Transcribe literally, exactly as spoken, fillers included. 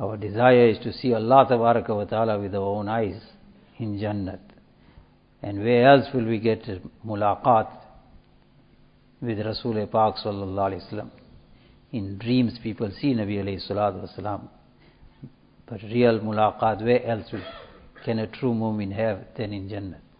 Our desire is to see Allah Tabaraka wa Ta'ala with our own eyes in Jannat. And where else will we get mulaqat with Rasul Pak Sallallahu Alaihi Wasallam? In dreams people see Nabi Alayhi Salatu Wasalam. But real mulaqat, where else will, can a true mu'min have than in Jannat?